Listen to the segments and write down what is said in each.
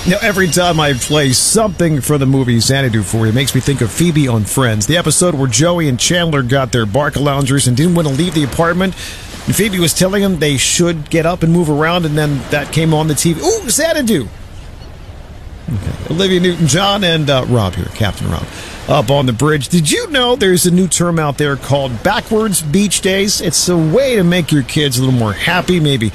Now, every time I play something for the movie Xanadu for you, it makes me think of Phoebe on Friends. The episode where Joey and Chandler got their Barca-loungers and didn't want to leave the apartment. And Phoebe was telling them they should get up and move around, and then that came on the TV. Ooh, Xanadu! Okay. Olivia Newton-John and Rob here, Captain Rob, up on the bridge. Did you know there's a new term out there called backwards beach days? It's a way to make your kids a little more happy, maybe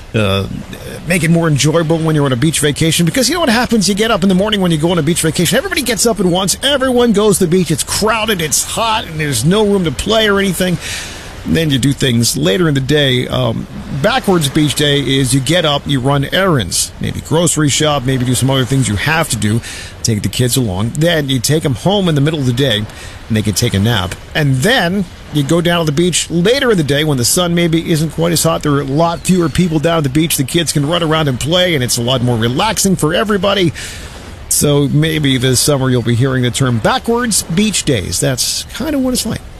make it more enjoyable when you're on a beach vacation. Because you know what happens? You get up in the morning when you go on a beach vacation. Everybody gets up at once. Everyone goes to the beach. It's crowded. It's hot. And there's no room to play or anything. And then you do things later in the day. Backwards beach day is you get up, you run errands, maybe grocery shop, maybe do some other things you have to do, take the kids along. Then you take them home in the middle of the day, and they can take a nap. And then you go down to the beach later in the day when the sun maybe isn't quite as hot. There are a lot fewer people down at the beach. The kids can run around and play, and it's a lot more relaxing for everybody. So maybe this summer you'll be hearing the term backwards beach days. That's kind of what it's like.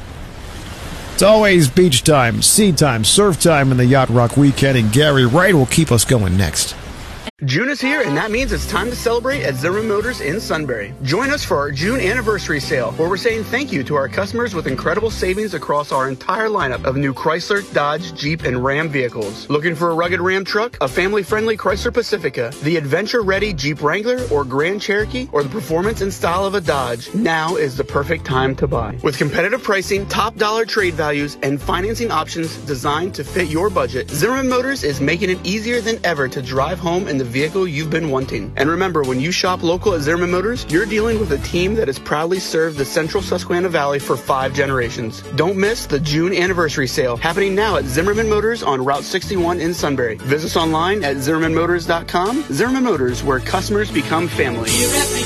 It's always beach time, sea time, surf time, and the Yacht Rock Weekend, and Gary Wright will keep us going next. June is here, and that means it's time to celebrate at Zimmerman Motors in Sunbury. Join us for our June anniversary sale, where we're saying thank you to our customers with incredible savings across our entire lineup of new Chrysler, Dodge, Jeep, and Ram vehicles. Looking for a rugged Ram truck, a family-friendly Chrysler Pacifica, the adventure-ready Jeep Wrangler or Grand Cherokee, or the performance and style of a Dodge? Now is the perfect time to buy. With competitive pricing, top dollar trade values, and financing options designed to fit your budget, Zimmerman Motors is making it easier than ever to drive home in the vehicle you've been wanting. And remember, when you shop local at Zimmerman Motors, you're dealing with a team that has proudly served the central Susquehanna Valley for 5 generations. Don't miss the June anniversary sale happening now at Zimmerman Motors on Route 61 in Sunbury. Visit us online at ZimmermanMotors.com. Zimmerman Motors, where customers become family.